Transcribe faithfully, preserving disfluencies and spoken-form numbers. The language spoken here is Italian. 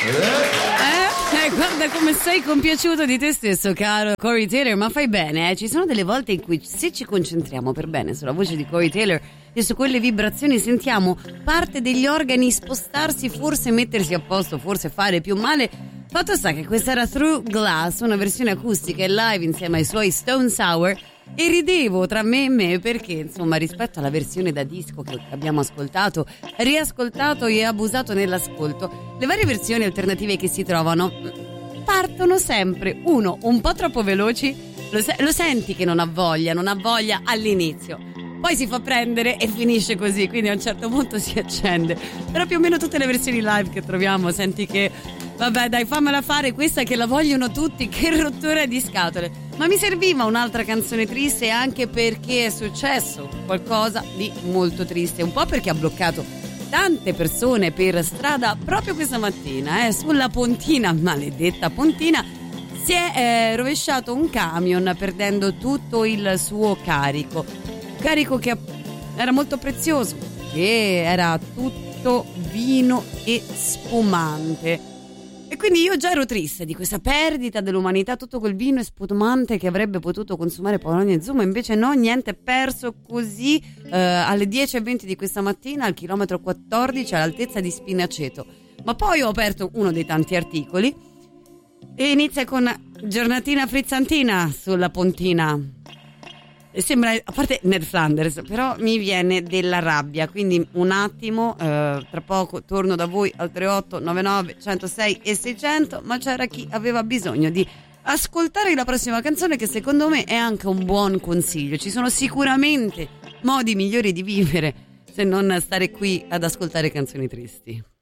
Eh, guarda come sei compiaciuto di te stesso, caro Corey Taylor, ma fai bene, eh? Ci sono delle volte in cui, se ci concentriamo per bene sulla voce di Corey Taylor e su quelle vibrazioni, sentiamo parte degli organi spostarsi, forse mettersi a posto, forse fare più male. Fatto sta che questa era Through Glass, una versione acustica e live insieme ai suoi Stone Sour, e ridevo tra me e me perché, insomma, rispetto alla versione da disco che abbiamo ascoltato, riascoltato e abusato nell'ascolto, le varie versioni alternative che si trovano partono sempre, uno, un po' troppo veloci, lo, se- lo senti che non ha voglia, non ha voglia all'inizio, poi si fa prendere e finisce così, quindi a un certo punto si accende. Però più o meno tutte le versioni live che troviamo, senti che vabbè dai, fammela fare questa che la vogliono tutti, che rottura di scatole. Ma mi serviva un'altra canzone triste, anche perché è successo qualcosa di molto triste, un po' perché ha bloccato tante persone per strada proprio questa mattina, eh, sulla Pontina, maledetta Pontina, si è eh, rovesciato un camion perdendo tutto il suo carico, carico che era molto prezioso, che era tutto vino e spumante. E quindi io già ero triste di questa perdita dell'umanità, tutto quel vino e spumante che avrebbe potuto consumare Polonia e Zuma, invece no, niente, perso così eh, alle dieci e venti di questa mattina al chilometro quattordici all'altezza di Spinaceto. Ma poi ho aperto uno dei tanti articoli e inizia con giornatina frizzantina sulla Pontina. E sembra, a parte Ned Flanders, però mi viene della rabbia, quindi un attimo, eh, tra poco torno da voi al tre otto nove nove uno zero sei e seicento, ma c'era chi aveva bisogno di ascoltare la prossima canzone, che secondo me è anche un buon consiglio. Ci sono sicuramente modi migliori di vivere se non stare qui ad ascoltare canzoni tristi.